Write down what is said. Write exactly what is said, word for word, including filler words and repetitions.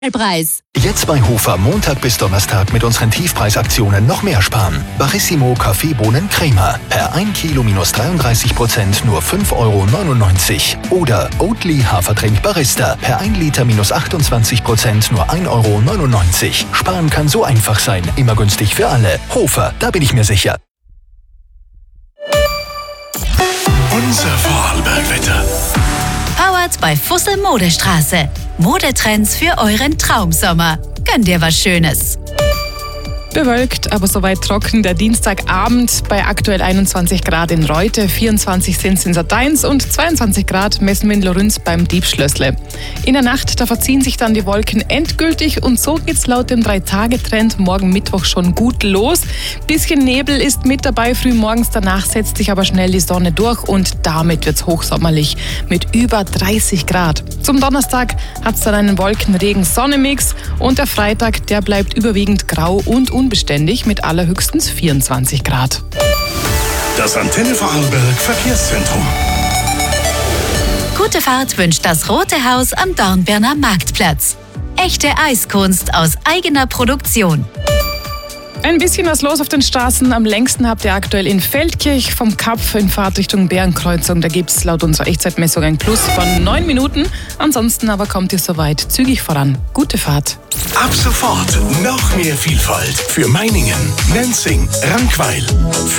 Preis. Jetzt bei Hofer Montag bis Donnerstag mit unseren Tiefpreisaktionen noch mehr sparen. Barissimo Kaffeebohnen Crema per ein Kilo minus dreiunddreißig Prozent nur fünf Euro neunundneunzig. Oder Oatly Hafertrink Barista per ein Liter minus achtundzwanzig Prozent nur ein Euro neunundneunzig. Sparen kann so einfach sein, immer günstig für alle. Hofer, da bin ich mir sicher. Unser Vorarlbergwetter. Powered bei Fussel Modestraße. Modetrends für euren Traumsommer. Gönn dir was Schönes. Bewölkt, aber soweit trocken der Dienstagabend bei aktuell einundzwanzig Grad in Reute, vierundzwanzig sind es in Sateins und zweiundzwanzig Grad messen wir in Lorenz beim Diebschlössle. In der Nacht, da verziehen sich dann die Wolken endgültig und so geht's laut dem drei-Tage-Trend morgen Mittwoch schon gut los. Bisschen Nebel ist mit dabei früh morgens, danach setzt sich aber schnell die Sonne durch und damit wird's hochsommerlich mit über dreißig Grad. Zum Donnerstag hat's dann einen Wolken-Regen-Sonne-Mix und der Freitag, der bleibt überwiegend grau und unbeständig mit allerhöchstens vierundzwanzig Grad. Das Antenne Vorarlberg Verkehrszentrum. Gute Fahrt wünscht das Rote Haus am Dornbirner Marktplatz. Echte Eiskunst aus eigener Produktion. Ein bisschen was los auf den Straßen. Am längsten habt ihr aktuell in Feldkirch vom Kapf in Fahrtrichtung Bärenkreuzung. Da gibt es laut unserer Echtzeitmessung ein Plus von neun Minuten. Ansonsten aber kommt ihr soweit zügig voran. Gute Fahrt. Ab sofort noch mehr Vielfalt für Meiningen, Nenzing, Rankweil.